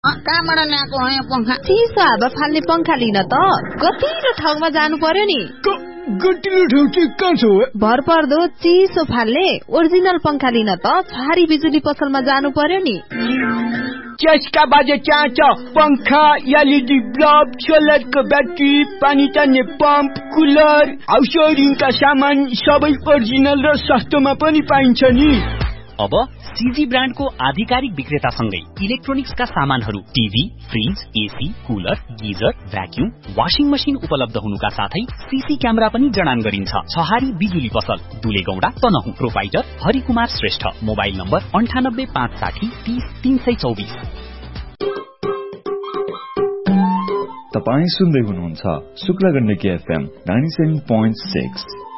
कहाँबाट ल्याएको हो यो पंखा? चिसो हावा फाल्ने पंखा लिन त गतिलो ठाउँमा जानु पर्यो नि। गतिलो ठाउँ चाहिँ कहाँ छ? भरपर्दो चिसो फाल्ने ओरिजिनल पंखा लिन त छहारी बिजुली पसलमा जानु पर्यो नि। त्यसका बाजे चाहन्छ पंखा, एलईडी बल्ब, सोलरको ब्याट्री, पानी तान्ने पम्प, कुलर, हाउस वायरिङका सामान सबै ओरिजिनल र सस्तोमा पनि पाइन्छ नि। अब सीजी ब्रान्डको आधिकारिक विक्रेतासँगै इलेक्ट्रोनिक्सका सामानहरू TV, fridge, AC, cooler, geyser, vacuum, washing machine उपलब्ध हुनुका साथै सीसी क्यामेरा पनि जडान गरिन्छ। छहारी बिजुली पसल, दुलेगौडा, Tanahun. Proprietor Harikumar Shrestha. Mobile number 9856 30 324। तपाई सुन्दै हुनुहुन्छ शुक्ला गण्डकी FM 97.6।